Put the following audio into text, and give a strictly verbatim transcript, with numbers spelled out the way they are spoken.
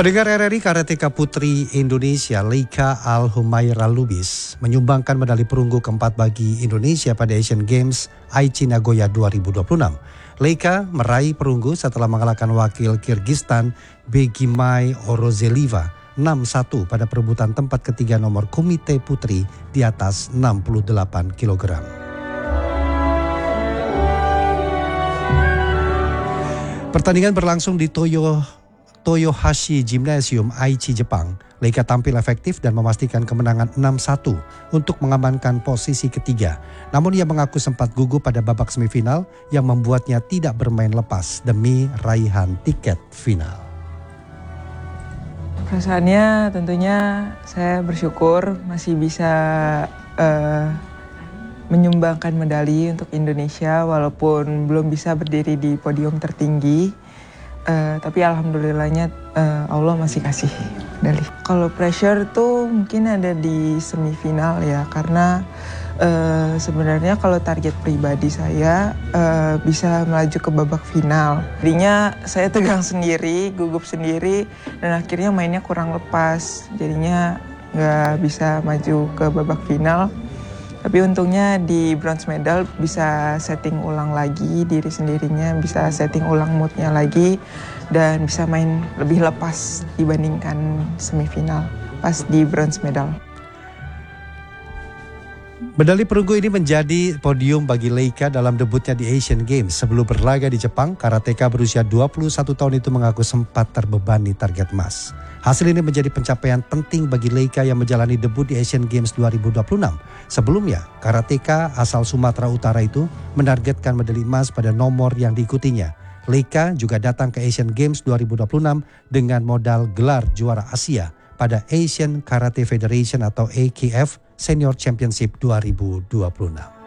Pendengar R R I, karateka putri Indonesia Leika Al-Humaira Lubis menyumbangkan medali perunggu keempat bagi Indonesia pada Asian Games Aichi Nagoya dua ribu dua puluh enam. Leika meraih perunggu setelah mengalahkan wakil Kirgistan Begimay Orozeliva enam satu pada perebutan tempat ketiga nomor komite putri di atas enam puluh delapan kilogram. Pertandingan berlangsung di Toyo Toyohashi Gymnasium Aichi, Jepang. Leika tampil efektif dan memastikan kemenangan enam satu untuk mengamankan posisi ketiga. Namun ia mengaku sempat gugup pada babak semifinal yang membuatnya tidak bermain lepas demi raihan tiket final. Perasaannya tentunya saya bersyukur masih bisa uh, menyumbangkan medali untuk Indonesia walaupun belum bisa berdiri di podium tertinggi. Uh, tapi alhamdulillahnya uh, Allah masih kasih medali. Kalau pressure tuh mungkin ada di semifinal ya, karena uh, sebenarnya kalau target pribadi saya uh, bisa melaju ke babak final. Jadinya saya tegang sendiri, gugup sendiri, dan akhirnya mainnya kurang lepas. Jadinya nggak bisa maju ke babak final. Tapi untungnya di bronze medal bisa setting ulang lagi diri sendirinya, bisa setting ulang moodnya lagi, dan bisa main lebih lepas dibandingkan semifinal pas di bronze medal. Medali perunggu ini menjadi podium bagi Leika dalam debutnya di Asian Games. Sebelum berlaga di Jepang, karateka berusia dua puluh satu tahun itu mengaku sempat terbebani target emas. Hasil ini menjadi pencapaian penting bagi Leika yang menjalani debut di Asian Games dua ribu dua puluh enam. Sebelumnya, karateka asal Sumatera Utara itu menargetkan medali emas pada nomor yang diikutinya. Leika juga datang ke Asian Games dua ribu dua puluh enam dengan modal gelar juara Asia pada Asian Karate Federation atau A K F Senior Championship dua ribu dua puluh enam.